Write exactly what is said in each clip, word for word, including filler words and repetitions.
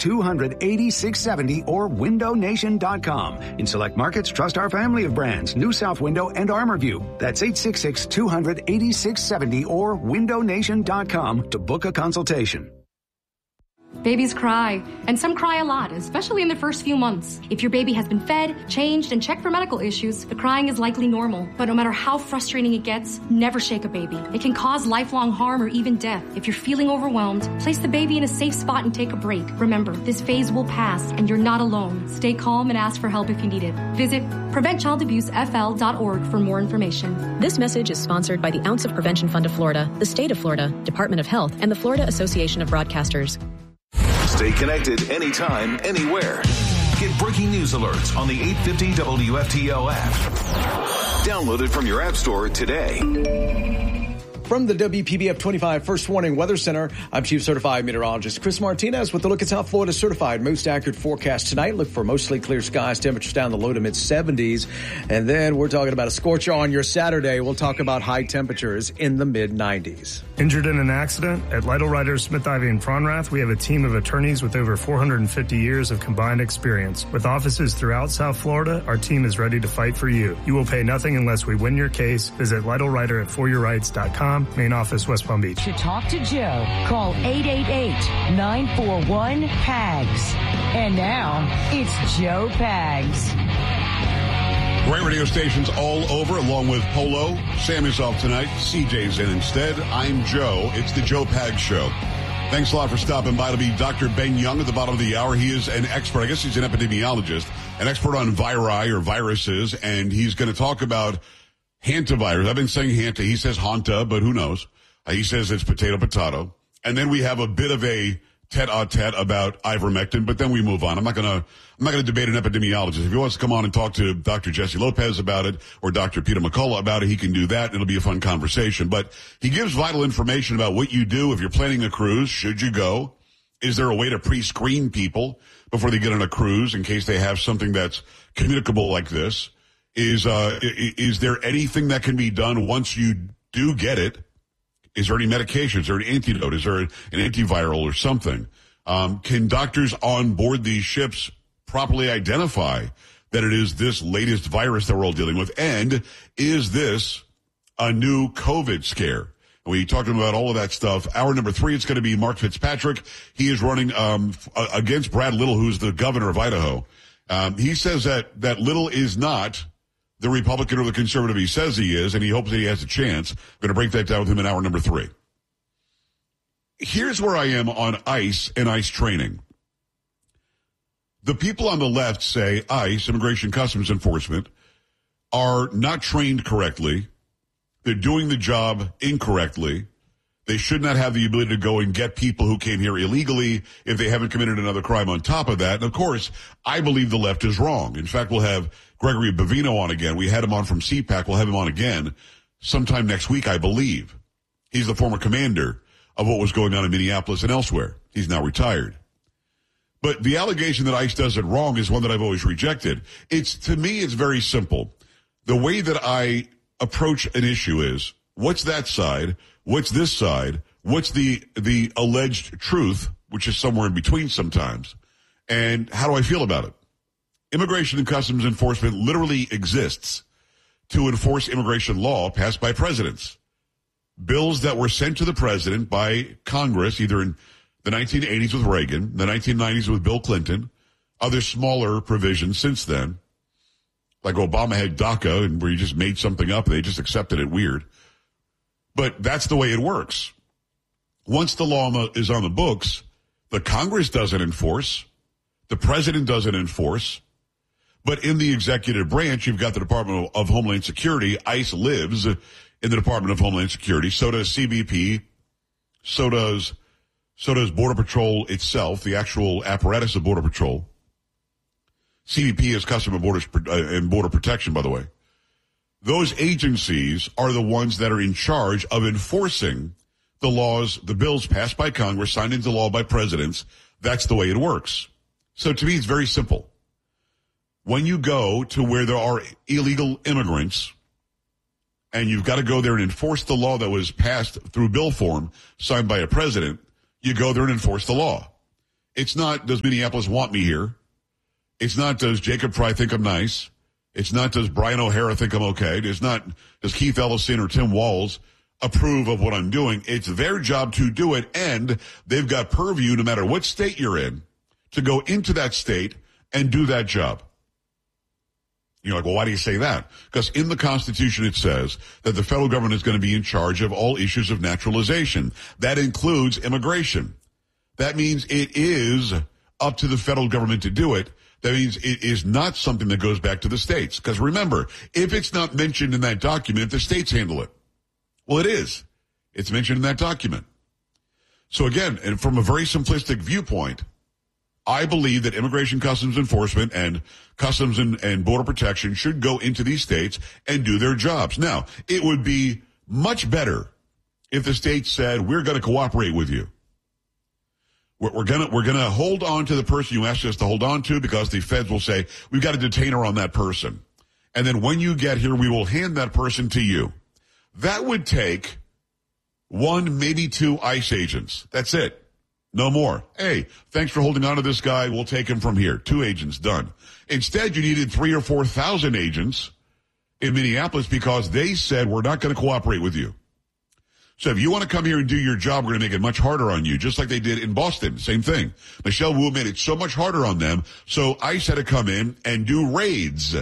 two hundred, eighty-six seventy or window nation dot com. In select markets, trust our family of brands, New South Window and ArmorView. That's eight six six, two hundred, eighty-six seventy or window nation dot com to book a consultation. Babies cry, and some cry a lot, especially in the first few months. If your baby has been fed, changed, and checked for medical issues, the crying is likely normal. But no matter how frustrating it gets, never shake a baby. It can cause lifelong harm or even death. If you're feeling overwhelmed, place the baby in a safe spot and take a break. Remember, this phase will pass, and you're not alone. Stay calm and ask for help if you need it. Visit prevent child abuse f l dot org for more information. This message is sponsored by the Ounce of Prevention Fund of Florida, the State of Florida, Department of Health, and the Florida Association of Broadcasters. Stay connected anytime, anywhere. Get breaking news alerts on the eight fifty W F T L app. Download it from your app store today. From the W P B F twenty-five First Warning Weather Center, I'm Chief Certified Meteorologist Chris Martinez with a look at South Florida's certified most accurate forecast tonight. Look for mostly clear skies, temperatures down the low to mid seventies. And then we're talking about a scorcher on your Saturday. We'll talk about high temperatures in the mid nineties. Injured in an accident? At Lytle Writers, Smith, Ivy, and Pronrath, we have a team of attorneys with over four hundred fifty years of combined experience. With offices throughout South Florida, our team is ready to fight for you. You will pay nothing unless we win your case. Visit Lytle Writer at for your rights dot com. Main office, West Palm Beach. To talk to Joe, call eight eight eight, nine four one, P A G S. And now, it's Joe Pags. Great radio stations all over, along with Polo. Sam is off tonight. C J's in instead. I'm Joe. It's the Joe Pags Show. Thanks a lot for stopping by. It'll be Doctor Ben Young at the bottom of the hour. He is an expert. I guess he's an epidemiologist, an expert on viri or viruses, and he's going to talk about hantavirus. I've been saying hanta. He says hanta, but who knows? Uh, he says it's potato, potato. And then we have a bit of a tete-a-tete about ivermectin, but then we move on. I'm not going to, I'm not going to debate an epidemiologist. If he wants to come on and talk to Doctor Jesse Lopez about it or Doctor Peter McCullough about it, he can do that. It'll be a fun conversation. But he gives vital information about what you do if you're planning a cruise. Should you go? Is there a way to pre-screen people before they get on a cruise in case they have something that's communicable like this? Is, uh, is there anything that can be done once you do get it? Is there any medication? Is there an antidote? Is there an antiviral or something? Um, can doctors on board these ships properly identify that it is this latest virus that we're all dealing with? And is this a new COVID scare? We talked about all of that stuff. Hour number three, it's going to be Mark Fitzpatrick. He is running um, against Brad Little, who's the governor of Idaho. Um, he says that, that Little is not the Republican or the conservative he says he is, and he hopes that he has a chance. I'm going to break that down with him in hour number three. Here's where I am on ICE and ICE training. The people on the left say ICE, Immigration Customs Enforcement, are not trained correctly. They're doing the job incorrectly. They should not have the ability to go and get people who came here illegally if they haven't committed another crime on top of that. And, of course, I believe the left is wrong. In fact, we'll have Gregory Bavino on again. We had him on from C PAC. We'll have him on again sometime next week, I believe. He's the former commander of what was going on in Minneapolis and elsewhere. He's now retired. But the allegation that ICE does it wrong is one that I've always rejected. It's, to me, it's very simple. The way that I approach an issue is, what's that side? What's this side? What's the the alleged truth, which is somewhere in between sometimes? And how do I feel about it? Immigration and Customs Enforcement literally exists to enforce immigration law passed by presidents. Bills that were sent to the president by Congress, either in the nineteen eighties with Reagan, the nineteen nineties with Bill Clinton, other smaller provisions since then, like Obama had DACA, and where you just made something up and they just accepted it weird. But that's the way it works. Once the law is on the books, the Congress doesn't enforce, the president doesn't enforce, but in the executive branch, you've got the Department of Homeland Security. ICE lives in the Department of Homeland Security. So does C B P. So does, so does Border Patrol itself, the actual apparatus of Border Patrol. C B P is Customs and Border, uh, and Border Protection, by the way. Those agencies are the ones that are in charge of enforcing the laws, the bills passed by Congress, signed into law by presidents. That's the way it works. So to me, it's very simple. When you go to where there are illegal immigrants and you've got to go there and enforce the law that was passed through bill form, signed by a president, you go there and enforce the law. It's not, does Minneapolis want me here? It's not, does Jacob Fry think I'm nice? It's not, does Brian O'Hara think I'm okay? It's not, does Keith Ellison or Tim Walz approve of what I'm doing? It's their job to do it, and they've got purview, no matter what state you're in, to go into that state and do that job. You're like, well, why do you say that? Because in the Constitution it says that the federal government is going to be in charge of all issues of naturalization. That includes immigration. That means it is up to the federal government to do it. That means it is not something that goes back to the states. Because remember, if it's not mentioned in that document, the states handle it. Well, it is. It's mentioned in that document. So again, and from a very simplistic viewpoint, I believe that Immigration Customs Enforcement and Customs and, and Border Protection should go into these states and do their jobs. Now, it would be much better if the state said, we're going to cooperate with you. We're, we're going to we're going to hold on to the person you asked us to hold on to, because the feds will say, we've got a detainer on that person. And then when you get here, we will hand that person to you. That would take one, maybe two ICE agents. That's it. No more. Hey, thanks for holding on to this guy. We'll take him from here. Two agents, done. Instead, you needed three or four thousand agents in Minneapolis because they said, we're not going to cooperate with you. So if you want to come here and do your job, we're going to make it much harder on you, just like they did in Boston. Same thing. Michelle Wu made it so much harder on them, so ICE had to come in and do raids.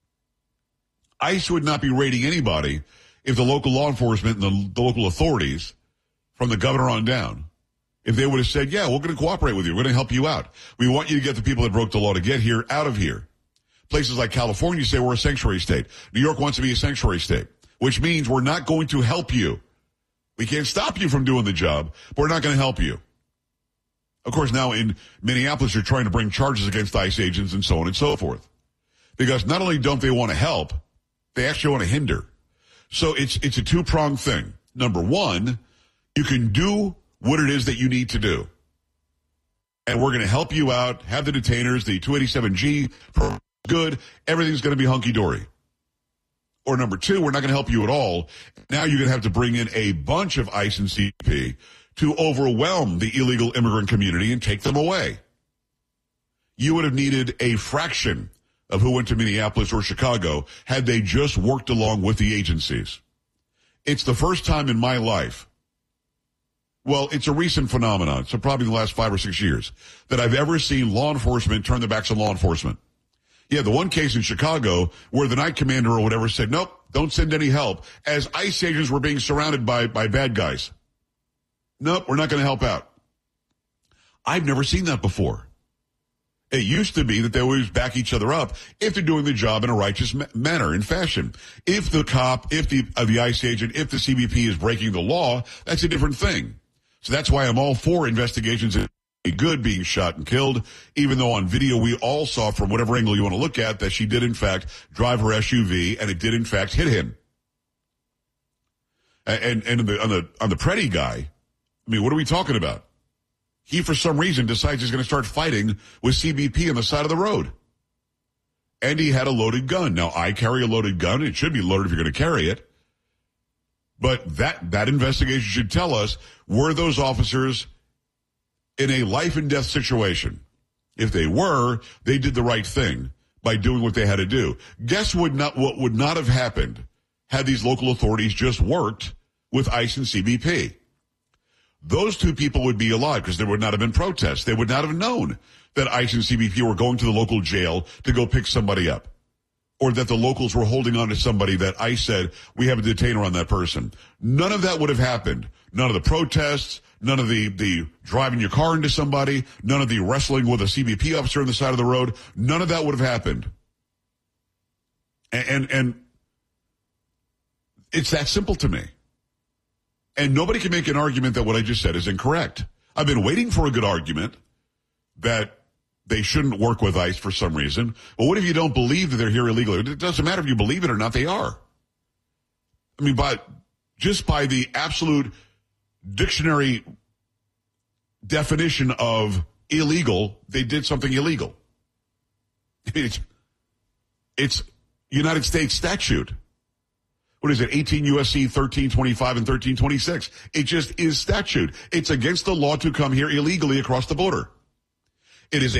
ICE would not be raiding anybody if the local law enforcement and the, the local authorities, from the governor on down, if they would have said, yeah, we're going to cooperate with you. We're going to help you out. We want you to get the people that broke the law to get here out of here. Places like California say we're a sanctuary state. New York wants to be a sanctuary state, which means we're not going to help you. We can't stop you from doing the job, but we're not going to help you. Of course, now in Minneapolis, you're trying to bring charges against ICE agents and so on and so forth. Because not only don't they want to help, they actually want to hinder. So it's it's a two-pronged thing. Number one, you can do what it is that you need to do. And we're going to help you out, have the detainers, the two eighty-seven G, good, everything's going to be hunky-dory. Or number two, we're not going to help you at all. Now you're going to have to bring in a bunch of ICE and C B P to overwhelm the illegal immigrant community and take them away. You would have needed a fraction of who went to Minneapolis or Chicago had they just worked along with the agencies. It's the first time in my life, well, it's a recent phenomenon, so probably the last five or six years, that I've ever seen law enforcement turn their backs on law enforcement. Yeah, the one case in Chicago where the night commander or whatever said, nope, don't send any help, as ICE agents were being surrounded by, by bad guys. Nope, we're not going to help out. I've never seen that before. It used to be that they always back each other up if they're doing the job in a righteous ma- manner and fashion. If the cop, if the, uh, the ICE agent, if the C B P is breaking the law, that's a different thing. So that's why I'm all for investigations into good being shot and killed, even though on video we all saw, from whatever angle you want to look at, that she did in fact drive her S U V and it did in fact hit him. And, and on the, on the, on the Preddy guy, I mean, what are we talking about? He, for some reason, decides he's going to start fighting with C B P on the side of the road. And he had a loaded gun. Now, I carry a loaded gun. It should be loaded if you're going to carry it. But that, that investigation should tell us, were those officers in a life and death situation? If they were, they did the right thing by doing what they had to do. Guess what not, what would not have happened had these local authorities just worked with ICE and C B P? Those two people would be alive because there would not have been protests. They would not have known that ICE and C B P were going to the local jail to go pick somebody up, or that the locals were holding on to somebody that ICE said, we have a detainer on that person. None of that would have happened. None of the protests, none of the, the driving your car into somebody, none of the wrestling with a C B P officer on the side of the road. None of that would have happened. And, and, and it's that simple to me. And nobody can make an argument that what I just said is incorrect. I've been waiting for a good argument that they shouldn't work with ICE for some reason. Well, what if you don't believe that they're here illegally? It doesn't matter if you believe it or not, they are. I mean, by, just by the absolute dictionary definition of illegal, they did something illegal. I mean, it's, it's United States statute. What is it, eighteen U S C thirteen twenty-five and thirteen twenty-six? It just is statute. It's against the law to come here illegally across the border. It is